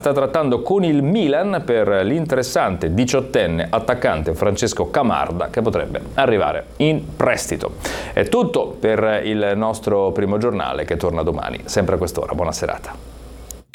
Sta trattando con il Milan per l'interessante 18enne attaccante Francesco Camarda, che potrebbe arrivare in prestito. È tutto per il nostro primo giornale, che torna domani, sempre a quest'ora. Buona serata.